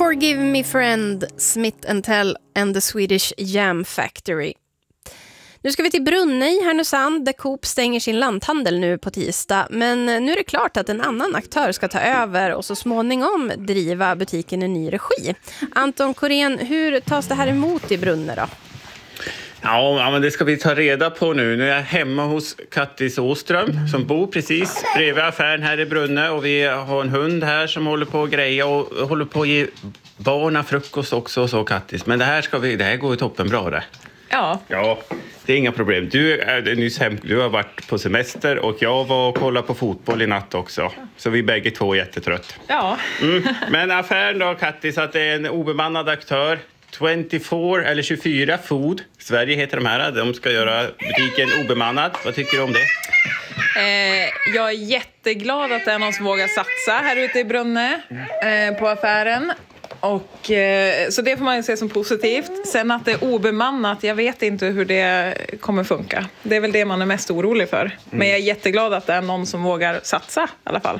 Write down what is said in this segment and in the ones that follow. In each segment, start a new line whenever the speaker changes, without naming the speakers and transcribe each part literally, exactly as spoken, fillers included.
Forgive Me Friend, Smith and Tell and the Swedish Jam Factory. Nu ska vi till Brunne i Härnösand där Coop stänger sin lanthandel nu på tisdag. Men nu är det klart att en annan aktör ska ta över och så småningom driva butiken i ny regi. Anton Korén, hur tas det här emot i Brunne då?
Ja, men det ska vi ta reda på nu. Nu är jag hemma hos Kattis Åström som bor precis bredvid affären här i Brunne. Och vi har en hund här som håller på att greja och håller på att ge barna frukost också och så, Kattis. Men det här, ska vi, det här går ju toppenbra det.
Ja.
Ja, det är inga problem. Du är nyss hem, du har varit på semester och jag var och kollade på fotboll i natt också. Så vi bägge två är jättetrött.
Ja.
Mm. Men affären då, Kattis, att det är en obemannad aktör. tjugofyra eller tjugofyra Food. Sverige heter de här. De ska göra butiken obemannad. Vad tycker du om det?
Eh, jag är jätteglad att det är någon som vågar satsa här ute i Brunne eh, på affären. Och, eh, så det får man ju se som positivt. Sen att det är obemannat, jag vet inte hur det kommer funka. Det är väl det man är mest orolig för. Mm. Men jag är jätteglad att det är någon som vågar satsa i alla fall.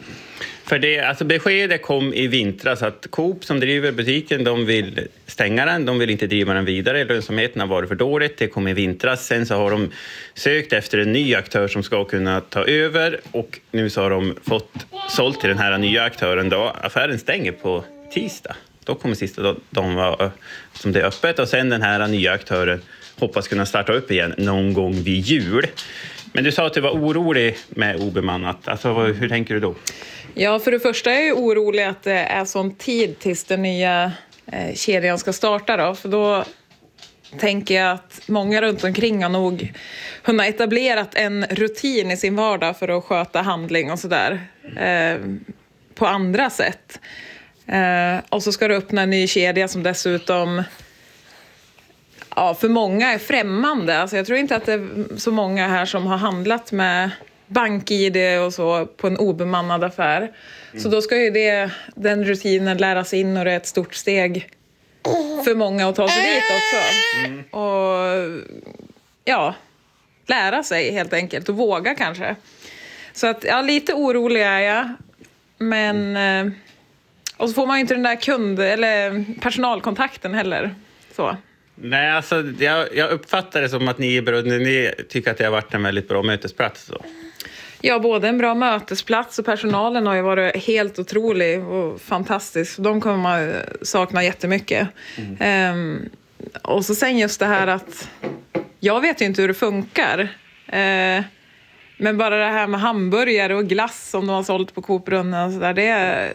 För det, alltså beskedet kom i vintras att Coop som driver butiken, de vill stänga den. De vill inte driva den vidare. Lönsamheten har varit för dåligt. Det kom i vintras. Sen så har de sökt efter en ny aktör som ska kunna ta över. Och nu så har de fått sålt till den här nya aktören då. Affären stänger på tisdag. Då kommer sista då, de var, som det är öppet. Och sen den här nya aktören hoppas kunna starta upp igen någon gång vid jul. Men du sa att du var orolig med obemannat. Alltså, hur tänker du då?
Ja, för det första är jag orolig att det är sån tid tills den nya eh, kedjan ska starta då. För då tänker jag att många runt omkring har nog hunnit etablerat en rutin i sin vardag för att sköta handling och sådär. Eh, på andra sätt. Eh, och så ska det öppna en ny kedja som dessutom ja, för många är främmande. Alltså jag tror inte att det är så många här som har handlat med bank-I D och så på en obemannad affär. Mm. Så då ska ju det, den rutinen läras in och det är ett stort steg för många att ta sig dit också. Mm. Och ja, lära sig helt enkelt och våga kanske. Så att ja, lite orolig är jag. Men mm. och så får man ju inte den där kund- eller personalkontakten heller. Så.
Nej, alltså jag, jag uppfattar det som att ni i Brunne, ni tycker att det har varit en väldigt bra mötesplats så.
Ja, både en bra mötesplats och personalen har ju varit helt otrolig och fantastisk. De kommer man sakna jättemycket. Mm. Um, och så sen just det här att jag vet ju inte hur det funkar. Uh, men bara det här med hamburgare och glass som de har sålt på Coop Brunne och så där, det,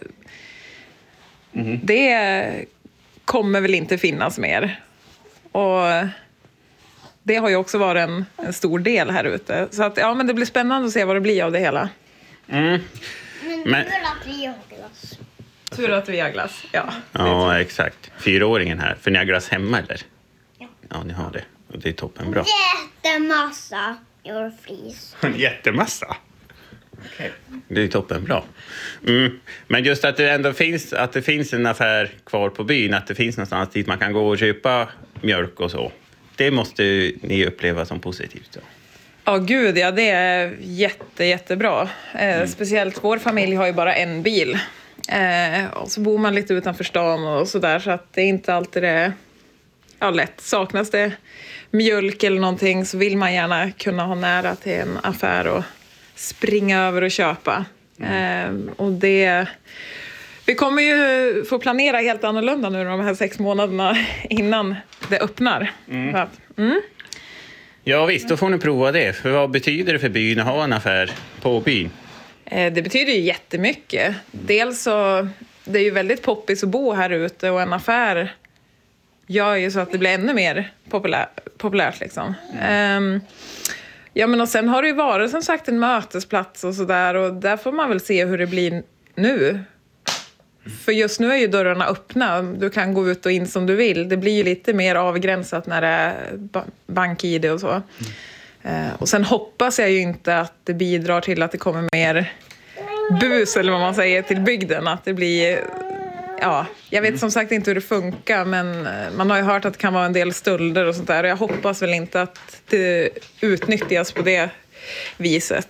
mm. det kommer väl inte finnas mer. Och det har ju också varit en, en stor del här ute. Så att, ja, men det blir spännande att se vad det blir av det hela.
Mm.
Men tur att vi har glass.
Tur att vi har glass, ja.
Ja, exakt. Fyraåringen här. För ni har glass hemma, eller?
Ja.
Ja, ni har det. Och det är toppenbra.
Jättemassa. Jag har fris.
En jättemassa? Okay. Det är toppenbra. Mm. Men just att det ändå finns, att det finns en affär kvar på byn. Att det finns någonstans dit man kan gå och köpa mjölk och så. Det måste ni uppleva som positivt då.
Ja, gud, ja, det är jätte, jättebra. Eh, mm. Speciellt vår familj har ju bara en bil. Eh, och så bor man lite utanför stan och sådär. Så att det är inte alltid det ja, lätt. Saknas det mjölk eller någonting så vill man gärna kunna ha nära till en affär och springa över och köpa. Mm. Eh, och det... Vi kommer ju få planera helt annorlunda nu de här sex månaderna innan det öppnar.
Mm.
Mm.
Ja visst, då får ni prova det. För vad betyder det för byn att ha en affär på byn?
Eh, det betyder ju jättemycket. Dels så, det är ju väldigt poppis att bo här ute och en affär gör ju så att det blir ännu mer populär, populärt liksom. Mm. Eh, ja men och sen har det ju varit som sagt en mötesplats och sådär och där får man väl se hur det blir nu. För just nu är ju dörrarna öppna. Du kan gå ut och in som du vill. Det blir ju lite mer avgränsat när det är bank-I D och så. Mm. Eh, och sen hoppas jag ju inte att det bidrar till att det kommer mer bus eller vad man säger till bygden. Att det blir... Ja, jag vet som sagt inte hur det funkar men man har ju hört att det kan vara en del stölder och sånt där. Och jag hoppas väl inte att det utnyttjas på det viset.